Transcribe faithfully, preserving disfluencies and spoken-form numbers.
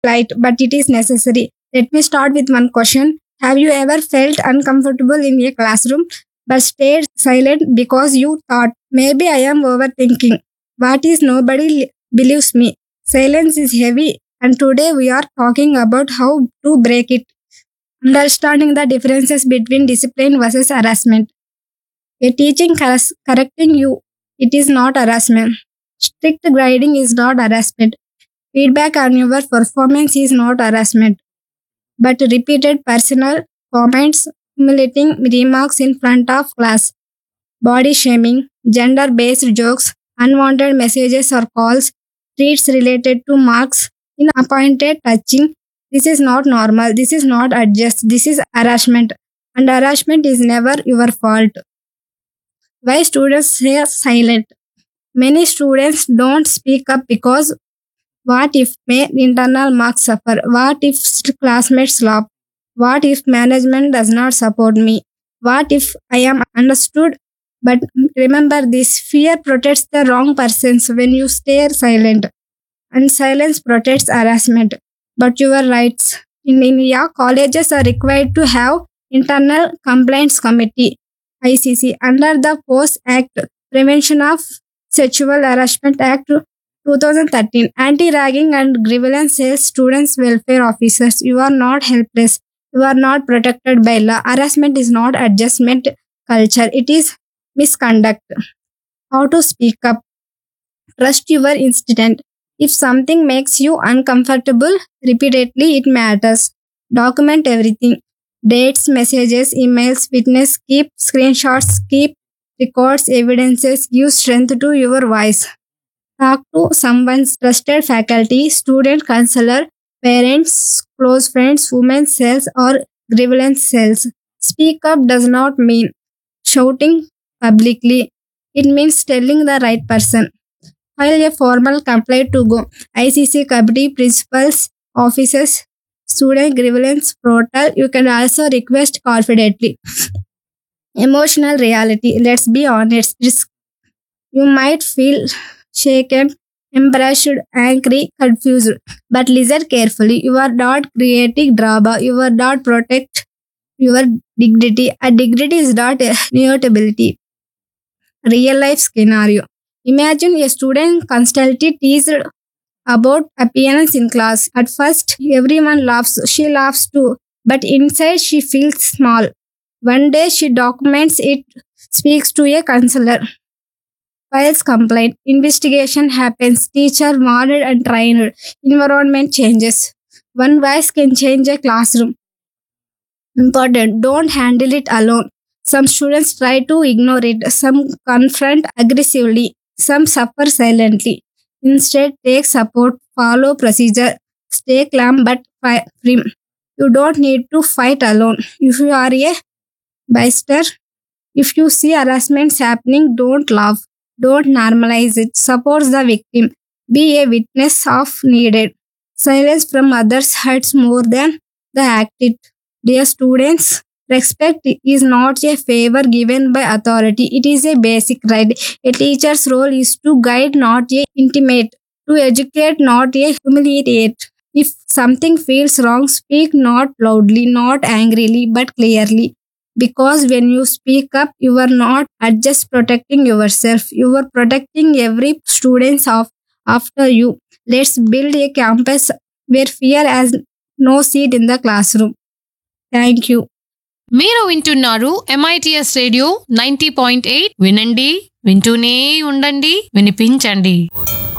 light, but it is necessary. Let me start with one question. Have you ever felt uncomfortable in a classroom but stayed silent because you thought, maybe I am overthinking? What is nobody li- believes me? Silence is heavy, and today we are talking about how to break it. Understanding the differences between discipline versus harassment. A teaching cor- correcting you, it is not harassment. Strict grading is not harassment. Feedback on your performance is not harassment, but repeated personal comments, humiliating remarks in front of class, body shaming, gender based jokes, unwanted messages or calls, treats related to marks, inappointed touching. This is not normal. This is not adjust. This is harassment. And harassment is never your fault. Why students stay silent? Many students don't speak up because what if my internal marks suffer? What if st- classmates laugh? What if management does not support me? What if I am understood? But remember this fear protects the wrong persons when you stay silent, and silence protects harassment. But your rights in India, colleges are required to have internal complaints committee I C C under the Post Act Prevention of Sexual Harassment Act twenty thirteen. Anti-ragging and grievance cells, students welfare officers. You are not helpless. You are not protected by law. Harassment is not adjustment culture. It is misconduct. How to speak up? Trust your instinct. If something makes you uncomfortable repeatedly, it matters. Document everything. Dates, messages, emails, witness, keep screenshots, keep records, evidences, give strength to your voice. Talk to someone's trusted faculty, student counselor, parents, close friends, women's cells, or grievance cells. Speak up does not mean shouting publicly. It means telling the right person. File a formal complaint to go. I C C committee, principals, offices, student grievance portal. You can also request confidently. Emotional reality. Let's be honest. It's, you might feel shaken, embarrassed, angry, confused. But listen carefully. You are not creating drama. You are not protect your dignity. A dignity is not a mutability. Real life scenario. Imagine a student constantly teased about appearance in class. At first, everyone laughs. She laughs too. But inside, she feels small. One day, she documents it, speaks to a counselor, files complaint, investigation happens, teacher warned and trained, environment changes. One voice can change a classroom. Important, don't handle it alone. Some students try to ignore it, some confront aggressively, some suffer silently. Instead, take support, follow procedure, stay calm but fi- firm. You don't need to fight alone. If you are a bystander, if you see harassments happening, don't laugh. Don't normalize it. Support the victim. Be a witness of needed. Silence from others hurts more than the act it. Dear students, respect is not a favor given by authority. It is a basic right. A teacher's role is to guide, not a intimate. To educate, not a humiliate. If something feels wrong, speak not loudly, not angrily, but clearly. Because when you speak up, you are not just protecting yourself, you are protecting every student of after you. Let's build a campus where fear has no seat in the classroom. Thank you. మీరు వింటున్నారు MITS radio ninety point eight. వినండి, వింటూనే ఉండండి, వినిపించండి.